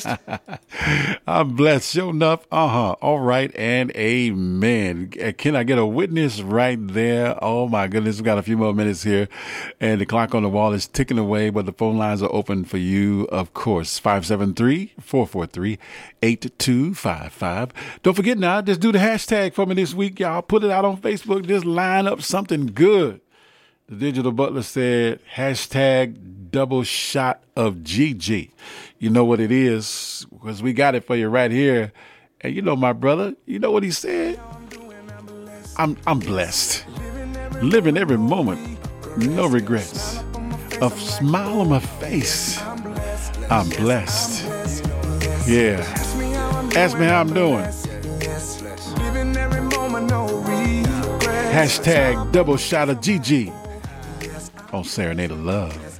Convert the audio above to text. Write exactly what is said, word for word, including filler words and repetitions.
I'm blessed. Sure enough. Uh-huh. All right. And amen. Can I get a witness right there? Oh my goodness. We've got a few more minutes here and the clock on the wall is ticking away, but the phone lines are open for you. Of course, five seven three, four four three, eight two five five. Don't forget now, just do the hashtag for me this week. Y'all put it out on Facebook. Just line up something good. The Digital Butler said, hashtag double shot of G G. You know what it is, because we got it for you right here. And you know, my brother, you know what he said? I'm I'm blessed. Living every moment, no regrets. A smile on my face. I'm blessed. Yeah. Ask me how I'm doing. Hashtag double shot of G G on Serenade of Love.